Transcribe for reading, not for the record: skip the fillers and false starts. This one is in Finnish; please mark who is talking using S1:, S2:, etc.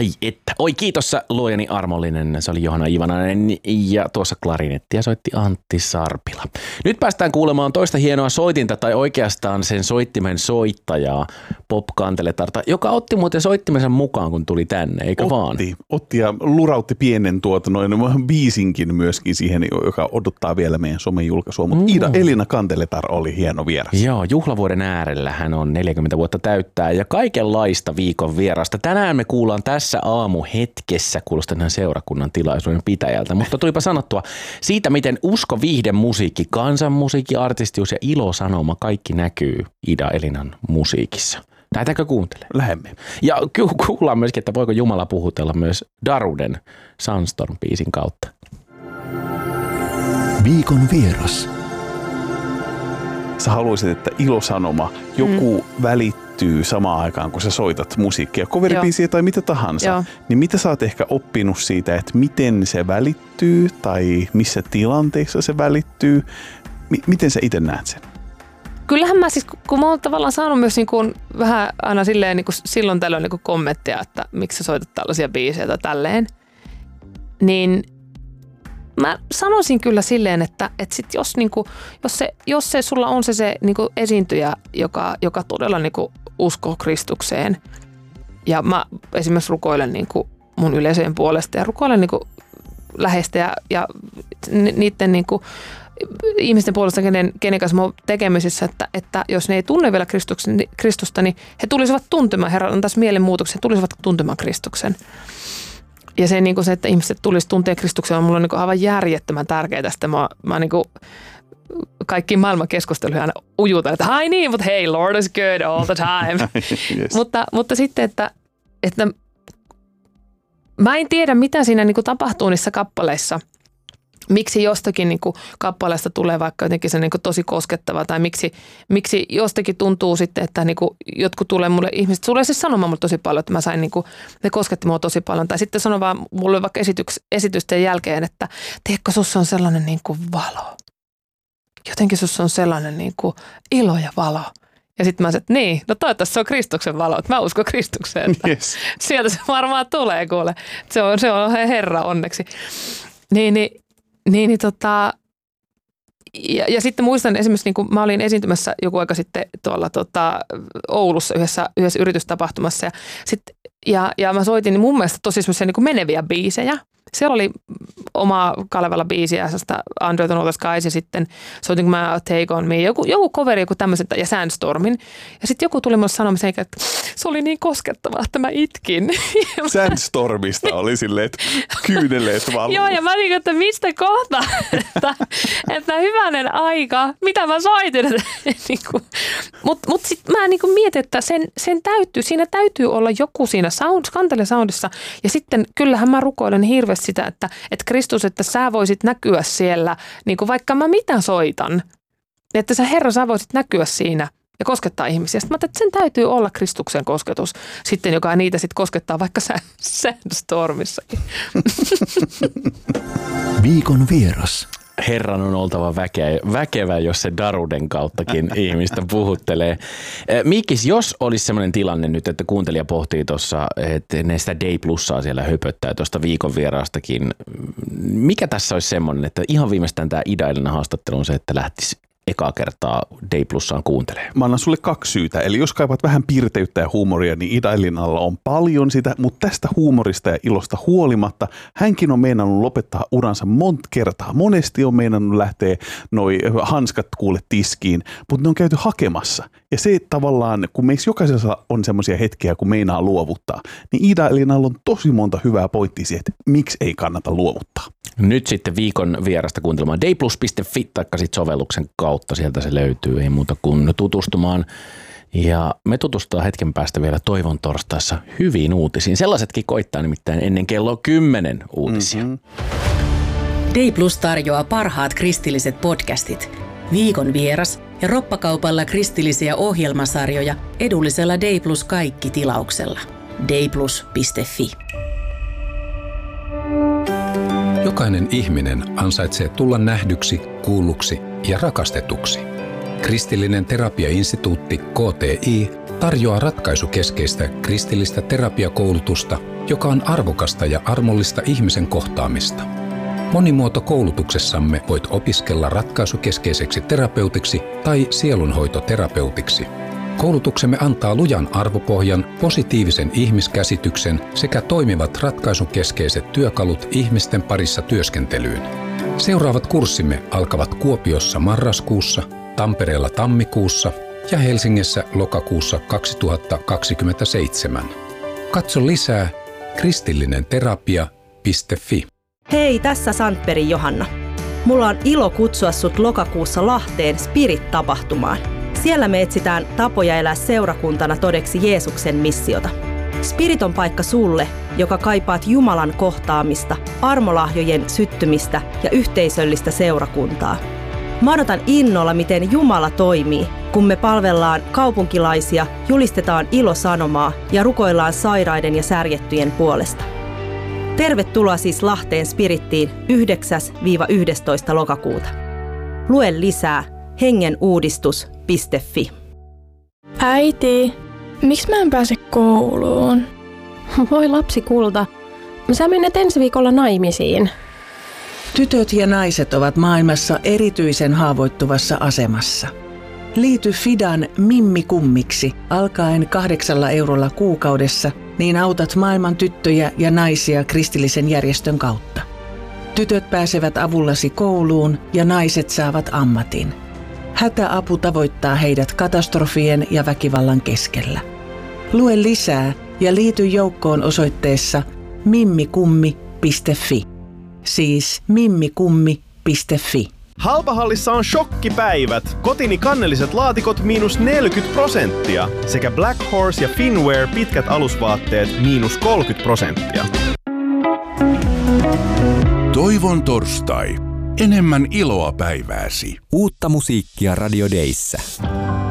S1: Ai että. Oi kiitos sä luojani armollinen. Se oli Johanna Ivanainen ja tuossa klarinettia soitti Antti Sarpila. Nyt päästään kuulemaan toista hienoa soitinta tai oikeastaan sen soittimen soittajaa Pop Kanteletarta, joka otti muuten soittimensa mukaan kun tuli tänne, eikö vaan?
S2: Otti ja lurautti pienen biisinkin myöskin siihen, joka odottaa vielä meidän somejulkaisua. Mutta Ida-Elina Kanteletar oli hieno vieras.
S1: Joo, juhlavuoden äärellä hän on 40 vuotta täyttää ja kaikenlaista viikon vierasta. Tänään me kuullaan tässä aamuhetkessä, kuulostaa seurakunnan tilaisuuden pitäjältä, mutta tulipa sanottua siitä, miten usko, viihde, musiikki, kansanmusiikki, artistius ja ilosanoma kaikki näkyy Ida-Elinan musiikissa. Lähdetäänkö kuuntelemaan?
S2: Lähdemme.
S1: Ja kuullaan myöskin, että voiko Jumala puhutella myös Daruden Sunstorm-biisin kautta.
S3: Viikon vieras.
S2: Sä haluaisit, että ilosanoma, joku välittyy samaan aikaan, kun sä soitat musiikkia, coveribiisiä tai mitä tahansa. Joo. Niin mitä sä oot ehkä oppinut siitä, että miten se välittyy tai missä tilanteissa se välittyy? Miten sä itse näet sen?
S4: Kyllähän mä siis, kun mä oon tavallaan saanut myös niin kuin vähän aina silleen niin kuin silloin tällöin niin kuin kommenttia, että miksi sä soitat tällaisia biisejä tai tälleen, niin mä sanoisin kyllä silleen, että sit jos, niin kuin, jos se sulla on se niin kuin esiintyjä, joka todella niin kuin uskoo Kristukseen, ja mä esimerkiksi rukoilen niin kuin mun yleisöjen puolesta ja rukoilen niin kuin läheistä ja niiden niin kuin ihmisten puolesta, kenen kanssa mä oon tekemisissä, että jos ne ei tunne vielä Kristusta, niin he tulisivat tuntemaan, Herra antaisi mielenmuutoksen, he tulisivat tuntemaan Kristuksen. Ja se, niin kuin se, että ihmiset tulisi tuntea Kristuksen, on mulle niin kuin aivan järjettömän tärkeää. Sitä mä niin kuin kaikkiin maailman keskusteluihin aina ujutan, että ai niin, mutta hei, Lord is good all the time. Yes. Mutta sitten, että mä en tiedä, mitä siinä niin kuin tapahtuu niissä kappaleissa. Miksi jostakin niin kuin kappaleesta tulee vaikka jotenkin se niin kuin tosi koskettava tai miksi jostakin tuntuu sitten, että niin kuin jotkut tulee mulle, ihmiset tulee siis sanomaan mulle tosi paljon, että mä sain niin kuin, ne kosketti mua tosi paljon. Tai sitten sanoo vaan mulle vaikka esitysten jälkeen, että tiedätkö, sussa on sellainen niin kuin valo. Jotenkin sussa on sellainen niin kuin ilo ja valo. Ja sitten mä sanoin, että niin, no toivottavasti se on Kristuksen valo, että mä uskon Kristukseen. Että yes. Sieltä se varmaan tulee, kuule. Se on Herra onneksi. Ja sitten muistan esimerkiksi, niin kun mä olin esiintymässä joku aika sitten tuolla Oulussa yhdessä yritystapahtumassa ja mä soitin mun mielestä tosi semmoisia niin kuin meneviä biisejä. Siellä oli oma Kalevalla biisiä, Under the Northern Skies ja sitten soitin mä Take on Me, joku coveri, joku tämmöisen ja Sandstormin. Ja sitten joku tuli mulle sanomaan, että se oli niin koskettavaa, että mä itkin.
S2: Sandstormista oli silleen, että kyyneleet valuu.
S4: Joo, ja mä niin, että mistä kohta, että hyvänen aika, mitä mä soitin. Mutta sitten mä niin mietin, että siinä täytyy olla joku siinä kantelesoundissa. Ja sitten kyllähän mä rukoilen hirveästi sitä, että Kristus, että sä voisit näkyä siellä, niin kuin vaikka mä mitä soitan, että sä Herra, sä voisit näkyä siinä ja koskettaa ihmisiä. Sitten mä ajattelin, että sen täytyy olla Kristuksen kosketus sitten, joka niitä sitten koskettaa vaikka Sandstormissakin.
S3: Viikon vieras.
S1: Herran on oltava väkevä, jos se Daruden kauttakin ihmistä puhuttelee. Mikis, jos olisi sellainen tilanne nyt, että kuuntelija pohtii tuossa, että ne sitä Day Plussaa siellä höpöttää tuosta viikon vieraastakin. Mikä tässä olisi semmoinen, että ihan viimeistään tämä Ida-Elina haastattelu on se, että lähtisi ekaa kertaa Day Plussaan kuuntelee?
S2: Mä annan sulle 2 syytä. Eli jos kaipaat vähän pirteyttä ja huumoria, niin Ida-Elinalla on paljon sitä, mutta tästä huumorista ja ilosta huolimatta hänkin on meinannut lopettaa uransa monta kertaa. Monesti on meinannut lähteä noi hanskat kuule tiskiin, mutta ne on käyty hakemassa. Ja se tavallaan, kun meissä jokaisessa on semmoisia hetkiä, kun meinaa luovuttaa, niin Ida-Elinalla on tosi monta hyvää pointtia siihen, että miksi ei kannata luovuttaa.
S1: Nyt sitten viikon vierasta kuuntelemaan dayplus.fi taikka sitten sovelluksen kautta. Sieltä se löytyy, ei muuta kuin tutustumaan. Ja me tutustutaan hetken päästä vielä Toivon torstaissa hyviin uutisiin. Sellaisetkin koittaa nimittäin ennen kello 10 uutisia.
S5: Dayplus tarjoaa parhaat kristilliset podcastit, viikon vieras ja roppakaupalla kristillisiä ohjelmasarjoja edullisella Dayplus kaikki tilauksella. Dayplus.fi.
S3: Jokainen ihminen ansaitsee tulla nähdyksi, kuulluksi ja rakastetuksi.
S6: Kristillinen terapiainstituutti KTI tarjoaa ratkaisukeskeistä kristillistä terapiakoulutusta, joka on arvokasta ja armollista ihmisen kohtaamista. Monimuotokoulutuksessamme voit opiskella ratkaisukeskeiseksi terapeutiksi tai sielunhoitoterapeutiksi. Koulutuksemme antaa lujan arvopohjan, positiivisen ihmiskäsityksen sekä toimivat ratkaisukeskeiset työkalut ihmisten parissa työskentelyyn. Seuraavat kurssimme alkavat Kuopiossa marraskuussa, Tampereella tammikuussa ja Helsingissä lokakuussa 2027. Katso lisää kristillinenterapia.fi.
S7: Hei, tässä Sandbergin Johanna. Mulla on ilo kutsua sut lokakuussa Lahteen Spirit-tapahtumaan. Siellä me etsitään tapoja elää seurakuntana todeksi Jeesuksen missiota. Spirit on paikka sulle, joka kaipaat Jumalan kohtaamista, armolahjojen syttymistä ja yhteisöllistä seurakuntaa. Mä odotan innolla, miten Jumala toimii, kun me palvellaan kaupunkilaisia, julistetaan ilosanomaa ja rukoillaan sairaiden ja särjettyjen puolesta. Tervetuloa siis Lahteen Spirittiin 9-11. lokakuuta. Lue lisää hengenuudistus.fi.
S8: Äiti, miksi mä en pääse kouluun?
S9: Voi lapsi kulta, sä menet ensi viikolla naimisiin.
S10: Tytöt ja naiset ovat maailmassa erityisen haavoittuvassa asemassa. Liity Fidan Mimmi-kummiksi alkaen 8 eurolla kuukaudessa, niin autat maailman tyttöjä ja naisia kristillisen järjestön kautta. Tytöt pääsevät avullasi kouluun ja naiset saavat ammatin. Hätäapu tavoittaa heidät katastrofien ja väkivallan keskellä. Lue lisää ja liity joukkoon osoitteessa mimmikummi.fi. Siis mimmikummi.fi.
S11: Halpahallissa on shokkipäivät. Kotini kannelliset laatikot -40% sekä Black Horse ja Finwear pitkät alusvaatteet -30%.
S12: Toivon torstai. Enemmän iloa päivääsi.
S3: Uutta musiikkia Radio Dayssä.